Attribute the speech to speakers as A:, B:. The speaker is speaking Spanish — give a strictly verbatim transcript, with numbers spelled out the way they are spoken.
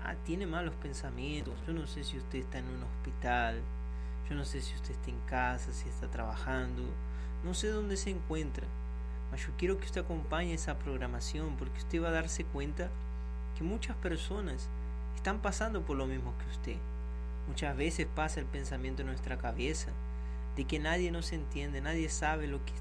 A: ah, tiene malos pensamientos. Yo no sé si usted está en un hospital, yo no sé si usted está en casa, si está trabajando, no sé dónde se encuentra. Mas yo quiero que usted acompañe esa programación, porque usted va a darse cuenta que muchas personas están pasando por lo mismo que usted. Muchas veces pasa el pensamiento en nuestra cabeza de que nadie nos entiende, nadie sabe lo que